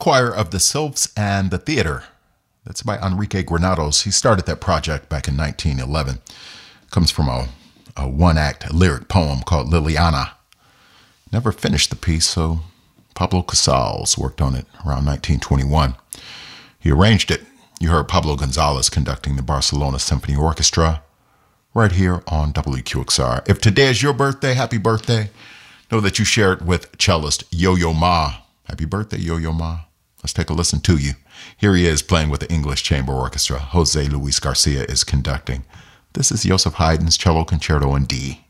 Choir of the Sylphs and the Theater. That's by Enrique Granados. He started that project back in 1911. Comes from a one-act lyric poem called Liliana. Never finished the piece, so Pablo Casals worked on it around 1921. He arranged it. You heard Pablo Gonzalez conducting the Barcelona Symphony Orchestra right here on WQXR. If today is your birthday, happy birthday. Know that you share it with cellist Yo-Yo Ma. Happy birthday, Yo-Yo Ma. Let's take a listen to you. Here he is playing with the English Chamber Orchestra. Jose Luis Garcia is conducting. This is Joseph Haydn's Cello Concerto in D.